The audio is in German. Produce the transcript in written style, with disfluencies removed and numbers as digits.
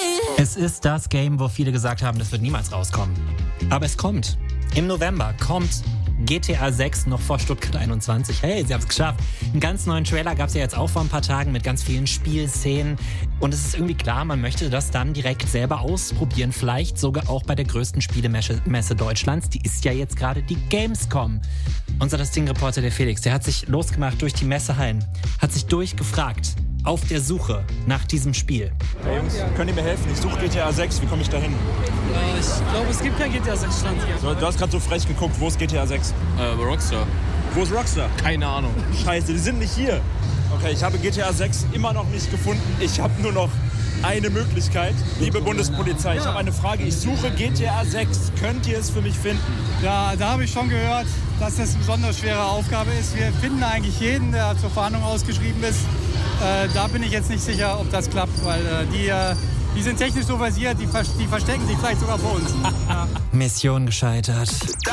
Es ist das Game, wo viele gesagt haben, das wird niemals rauskommen. Aber es kommt. Im November kommt GTA 6 noch vor Stuttgart 21. Hey, sie haben es geschafft. Einen ganz neuen Trailer gab es ja jetzt auch vor ein paar Tagen mit ganz vielen Spielszenen. Und es ist irgendwie klar, man möchte das dann direkt selber ausprobieren. Vielleicht sogar auch bei der größten Spielemesse Deutschlands. Die ist ja jetzt gerade die Gamescom. Unser Ding-Reporter, der Felix, der hat sich losgemacht durch die Messehallen, hat sich durchgefragt auf der Suche nach diesem Spiel. Hey Jungs, könnt ihr mir helfen? Ich suche GTA 6, wie komme ich da hin? Ich glaube, es gibt kein GTA 6 Stand hier. So, du hast gerade so frech geguckt, wo ist GTA 6? Rockstar. Wo ist Rockstar? Keine Ahnung. Scheiße, die sind nicht hier. Okay, ich habe GTA 6 immer noch nicht gefunden. Ich habe nur noch eine Möglichkeit. Liebe Bundespolizei, ich habe eine Frage. Ich suche GTA 6. Könnt ihr es für mich finden? Ja, da habe ich schon gehört, dass das eine besonders schwere Aufgabe ist. Wir finden eigentlich jeden, der zur Fahndung ausgeschrieben ist. Da bin ich jetzt nicht sicher, ob das klappt, weil die sind technisch so versiert, die verstecken sich vielleicht sogar vor uns. Ja. Mission gescheitert.